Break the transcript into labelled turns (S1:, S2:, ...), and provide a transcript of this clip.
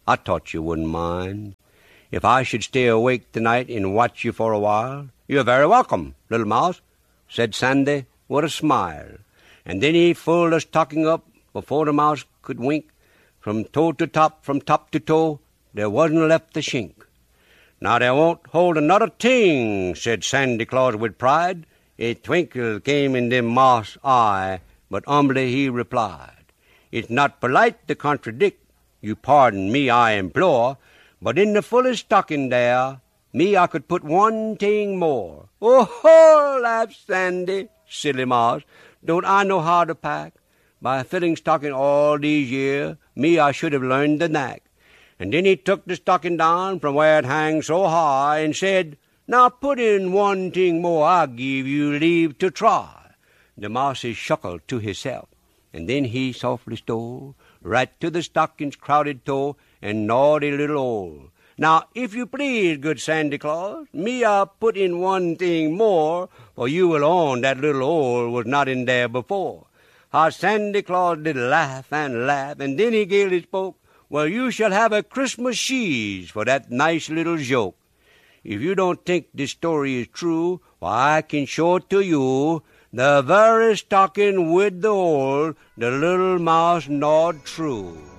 S1: I thought you wouldn't mind if I should stay awake tonight and watch you for a while. You're very welcome, little mouse, said Sandy with a smile. And then he pulled the stocking up before the mouse could wink. From toe to top, from top to toe, there wasn't left a shink. Now they won't hold another ting, said Sandy Claus with pride. A twinkle came in the mouse eye, but humbly he replied, It's not polite to contradict, you pardon me I implore, but in the fullest stocking there, me I could put one ting more. Oh-ho, laughed Sandy, silly mouse, don't I know how to pack? By filling stocking all these years, me I should have learned the knack. And then he took the stocking down from where it hangs so high and said, Now put in one ting more, I give you leave to try. The mouse he chuckled to himself, and then he softly stole right to the stocking's crowded toe and gnawed a little hole. Now, if you please, good Sandy Claus, me I put in one ting more, for you will own that little hole was not in there before. How Sandy Claus did laugh, and then he gaily spoke, Well, you shall have a Christmas cheese for that nice little joke. If you don't think this story is true, why, I can show it to you, the very stocking with the hole the little mouse gnawed through.